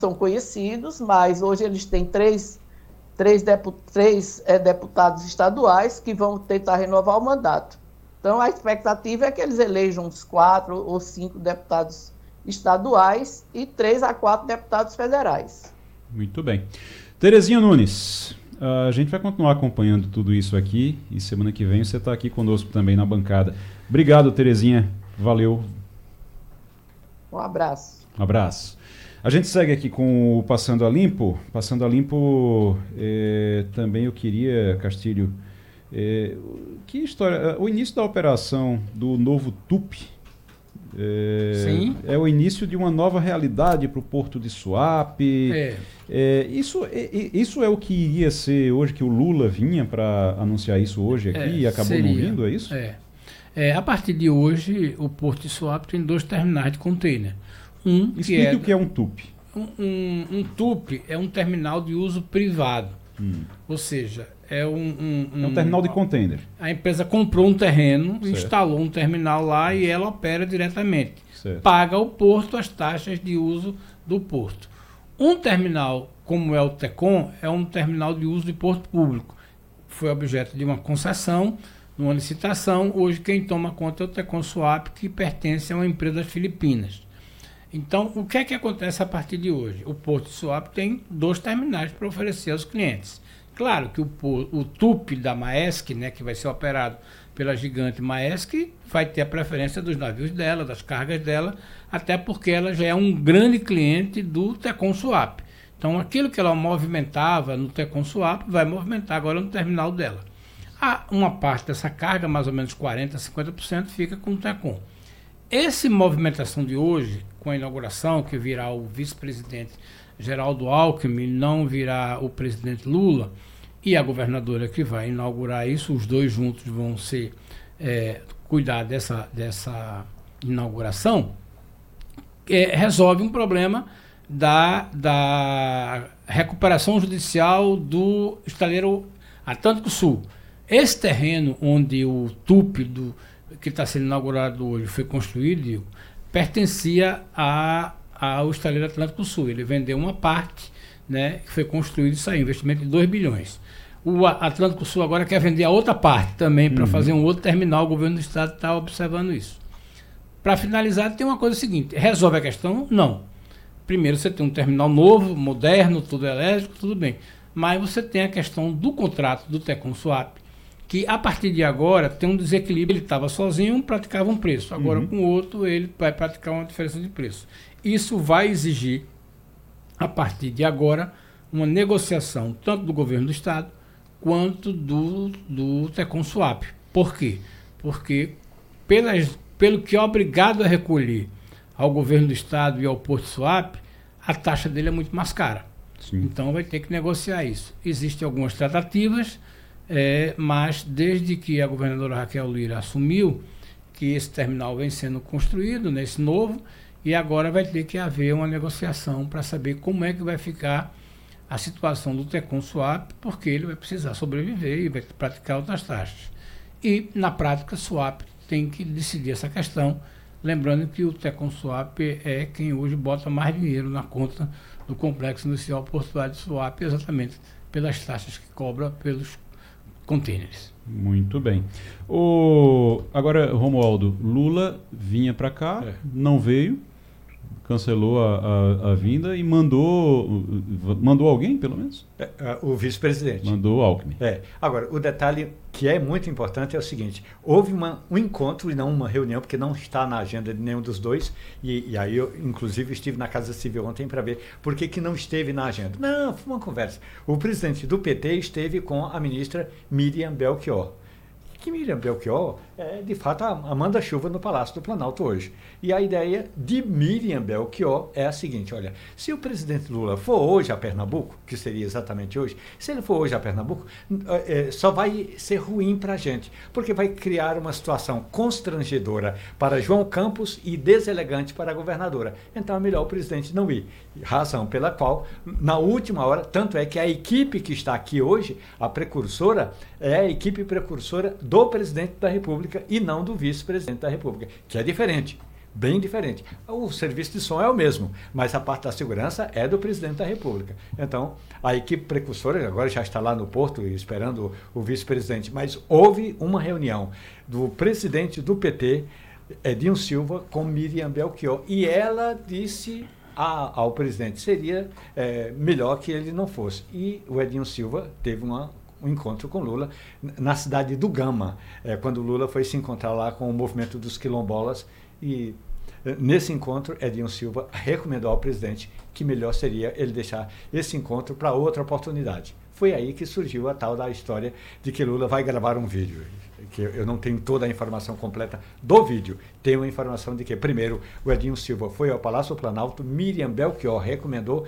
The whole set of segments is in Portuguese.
são conhecidos, mas hoje eles têm três deputados estaduais que vão tentar renovar o mandato. Então, a expectativa é que eles elejam uns 4 ou 5 deputados estaduais e 3 a 4 deputados federais. Muito bem. Terezinha Nunes, a gente vai continuar acompanhando tudo isso aqui e semana que vem você está aqui conosco também na bancada. Obrigado, Terezinha. Valeu. Um abraço. Um abraço. A gente segue aqui com o Passando a Limpo. Passando a Limpo, também eu queria, Castilho, que história, o início da operação do novo TUP Sim. É o início de uma nova realidade para o Porto de Suape. Isso é o que iria ser hoje, que o Lula vinha para anunciar isso hoje aqui e acabou não vindo, é isso? A partir de hoje, o Porto de Suape tem 2 terminais de container. Explique o que é um TUP. Um TUP é um terminal de uso privado. Ou seja, é um terminal de container. A empresa comprou um terreno, certo, instalou um terminal lá e ela opera diretamente. Certo. Paga ao porto as taxas de uso do porto. Um terminal, como é o TECOM, é um terminal de uso de porto público. Foi objeto de uma concessão, numa licitação. Hoje quem toma conta é o TECOM Suape, que pertence a uma empresa das Filipinas. Então, o que é que acontece a partir de hoje? O Porto de Suape tem 2 terminais para oferecer aos clientes. Claro que o TUP da Maersk, né, que vai ser operado pela gigante Maersk, vai ter a preferência dos navios dela, das cargas dela, até porque ela já é um grande cliente do TECOM Suape. Então, aquilo que ela movimentava no TECOM Suape, vai movimentar agora no terminal dela. Uma parte dessa carga, mais ou menos 40%, 50%, fica com o TECOM. Essa movimentação de hoje, com a inauguração, que virá o vice-presidente Geraldo Alckmin, não virá o presidente Lula, e a governadora que vai inaugurar isso, os 2 juntos vão cuidar dessa inauguração, resolve um problema da recuperação judicial do estaleiro Atlântico Sul. Esse terreno onde o TUP que está sendo inaugurado hoje foi construído, pertencia ao estaleiro Atlântico Sul. Ele vendeu uma parte, né, que foi construído, isso aí, investimento de 2 bilhões. O Atlântico Sul agora quer vender a outra parte também para fazer um outro terminal. O governo do estado está observando isso. Para finalizar, tem uma coisa seguinte: resolve a questão? Não. Primeiro, você tem um terminal novo, moderno, tudo elétrico, tudo bem. Mas você tem a questão do contrato do TECOM Suape, que a partir de agora tem um desequilíbrio. Ele estava sozinho, praticava um preço. Agora com o outro ele vai praticar uma diferença de preço. Isso vai exigir, a partir de agora, uma negociação tanto do governo do estado quanto do TECOM Suape. Por quê? Porque pelo que é obrigado a recolher ao governo do estado e ao Porto Suape, a taxa dele é muito mais cara. Sim. Então vai ter que negociar isso. Existem algumas tratativas, mas desde que a governadora Raquel Lira assumiu, que esse terminal vem sendo construído, nesse novo, e agora vai ter que haver uma negociação para saber como é que vai ficar a situação do TECOM Suape, porque ele vai precisar sobreviver e vai praticar outras taxas. E, na prática, Suape tem que decidir essa questão, lembrando que o TECOM Suape é quem hoje bota mais dinheiro na conta do Complexo Industrial Portuário de Suape, exatamente pelas taxas que cobra pelos contêineres. Muito bem. Agora, Romualdo, Lula vinha para cá, não veio, cancelou a vinda e mandou alguém, pelo menos? O vice-presidente. Mandou Alckmin. Agora, o detalhe que é muito importante é o seguinte: houve um encontro e não uma reunião, porque não está na agenda de nenhum dos dois, e aí eu, inclusive, estive na Casa Civil ontem para ver por que não esteve na agenda. Não, foi uma conversa. O presidente do PT esteve com a ministra Miriam Belchior. Que Miriam Belchior é, de fato, a manda-chuva no Palácio do Planalto hoje. E a ideia de Miriam Belchior é a seguinte: olha, se o presidente Lula for hoje a Pernambuco, que seria exatamente hoje, se ele for hoje a Pernambuco, só vai ser ruim para a gente, porque vai criar uma situação constrangedora para João Campos e deselegante para a governadora. Então é melhor o presidente não ir. Razão pela qual, na última hora, tanto é que a equipe que está aqui hoje, a precursora, é a equipe precursora do presidente da República e não do vice-presidente da República, que é diferente. bem diferente. O serviço de som é o mesmo, mas a parte da segurança é do presidente da República. Então, a equipe precursora agora já está lá no Porto esperando o vice-presidente, mas houve uma reunião do presidente do PT, Edinho Silva, com Miriam Belchior, e ela disse ao presidente seria melhor que ele não fosse. E o Edinho Silva teve um encontro com Lula na cidade do Gama, quando Lula foi se encontrar lá com o movimento dos quilombolas, e nesse encontro Edinho Silva recomendou ao presidente que melhor seria ele deixar esse encontro para outra oportunidade. Foi aí que surgiu a tal da história de que Lula vai gravar um vídeo, que eu não tenho toda a informação completa do vídeo. Tenho a informação de que, primeiro, o Edinho Silva foi ao Palácio Planalto, Miriam Belchior recomendou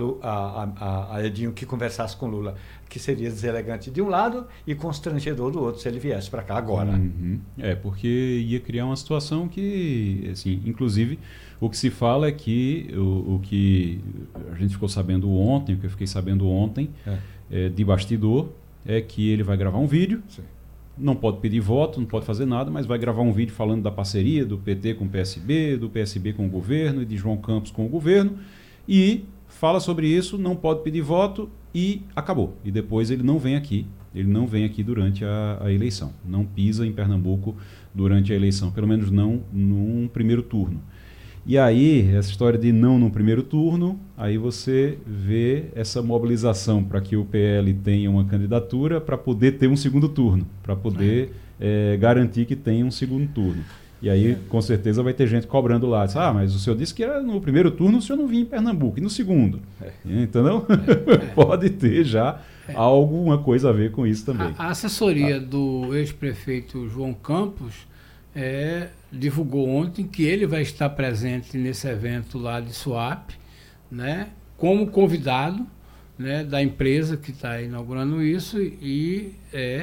a Edinho que conversasse com Lula, que seria deselegante de um lado e constrangedor do outro se ele viesse para cá agora. Uhum. Porque ia criar uma situação que, assim, inclusive, o que se fala é que o que a gente ficou sabendo ontem, o que eu fiquei sabendo ontem, de bastidor, é que ele vai gravar um vídeo. Sim. Não pode pedir voto, não pode fazer nada, mas vai gravar um vídeo falando da parceria do PT com o PSB, do PSB com o governo e de João Campos com o governo, e fala sobre isso, não pode pedir voto e acabou. E depois ele não vem aqui durante a eleição, não pisa em Pernambuco durante a eleição, pelo menos não num primeiro turno. E aí, essa história de não no primeiro turno, aí você vê essa mobilização para que o PL tenha uma candidatura para poder ter um segundo turno, para poder garantir que tenha um segundo turno. E aí, com certeza, vai ter gente cobrando lá. Diz, mas o senhor disse que era no primeiro turno o senhor não vinha em Pernambuco, e no segundo? Entendeu? Pode ter já alguma coisa a ver com isso também. A assessoria do ex-prefeito João Campos divulgou ontem que ele vai estar presente nesse evento lá de Suape, né, como convidado, né, da empresa que está inaugurando isso, e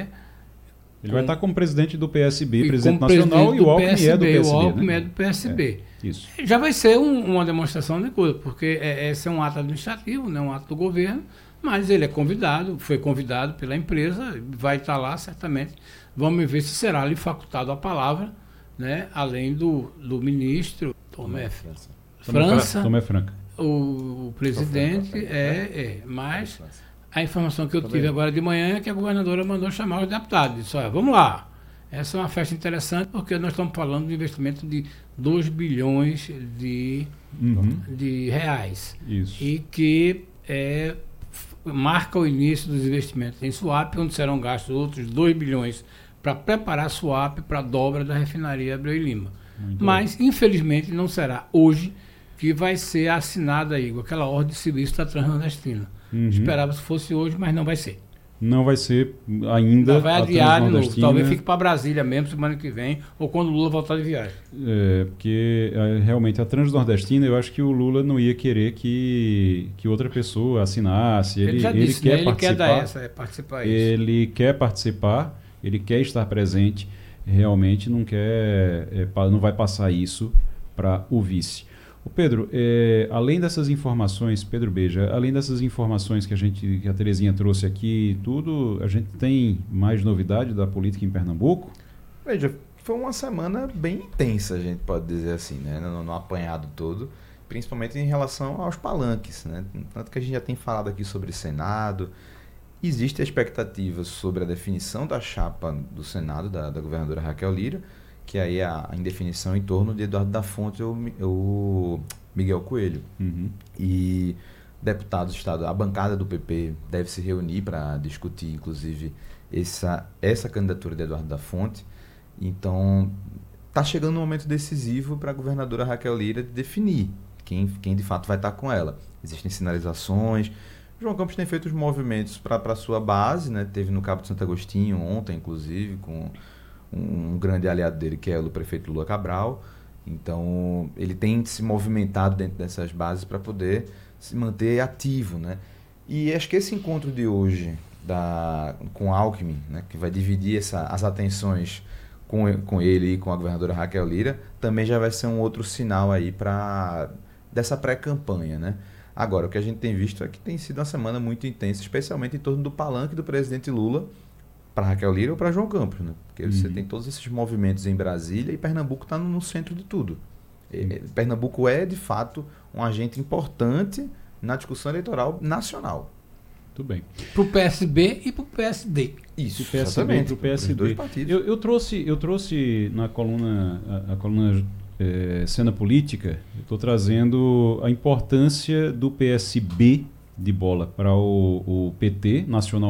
ele vai estar como presidente do PSB, presidente nacional, e o Alckmin é do PSB. O Alckmin é do PSB. Isso. Já vai ser uma demonstração de coisa, porque esse é um ato administrativo, né, um ato do governo, mas ele é convidado, foi convidado pela empresa, vai estar lá certamente. Vamos ver se será lhe facultado a palavra, né, além do ministro Tomé França, o presidente, mas a informação que eu tive agora de manhã é que a governadora mandou chamar os deputados. Disse, vamos lá, essa é uma festa interessante porque nós estamos falando de investimento de 2 bilhões de reais. Isso. E que marca o início dos investimentos em Suape, onde serão gastos outros 2 bilhões para preparar Suape para a dobra da refinaria Abreu e Lima. Mas, infelizmente, não será hoje que vai ser assinada aí aquela ordem de serviço da Transnordestina. Esperava que fosse hoje, mas não vai ser. Não vai ser ainda. Vai adiar de novo. Talvez fique para Brasília mesmo semana que vem, ou quando o Lula voltar de viagem. Porque realmente a Transnordestina, eu acho que o Lula não ia querer que outra pessoa assinasse. Ele já disse, quer ele participar. Participar Ele quer participar, ele quer estar presente, realmente não quer, não vai passar isso para o vice. O Pedro, além dessas informações, Pedro Beja, além dessas informações que a Terezinha trouxe aqui, tudo, a gente tem mais novidade da política em Pernambuco? Veja, foi uma semana bem intensa, a gente pode dizer assim, né? No apanhado todo, principalmente em relação aos palanques, né? Tanto que a gente já tem falado aqui sobre Senado. Existe a expectativa sobre a definição da chapa do Senado, da governadora Raquel Lira, que aí é a indefinição em torno de Eduardo da Fonte ou o Miguel Coelho. E deputados do Estado, a bancada do PP deve se reunir para discutir, inclusive, essa candidatura de Eduardo da Fonte. Então, está chegando um momento decisivo para a governadora Raquel Lira definir quem de fato vai estar com ela. Existem sinalizações. João Campos tem feito os movimentos para a sua base, né? Teve no Cabo de Santo Agostinho ontem, inclusive, com um grande aliado dele, que é o prefeito Lula Cabral. Então, ele tem se movimentado dentro dessas bases para poder se manter ativo, né? E acho que esse encontro de hoje com Alckmin, né, que vai dividir as atenções com ele e com a governadora Raquel Lira, também já vai ser um outro sinal aí dessa pré-campanha, né? Agora, o que a gente tem visto é que tem sido uma semana muito intensa, especialmente em torno do palanque do presidente Lula para Raquel Lira ou para João Campos, né? Porque você tem todos esses movimentos em Brasília e Pernambuco está no centro de tudo. Pernambuco é, de fato, um agente importante na discussão eleitoral nacional. Muito bem. Para o PSB e para o PSD. Isso, Do PSB para o PSD. Os dois partidos. Eu trouxe na coluna, a coluna Cena Política, eu estou trazendo a importância do PSB de bola para o PT nacional.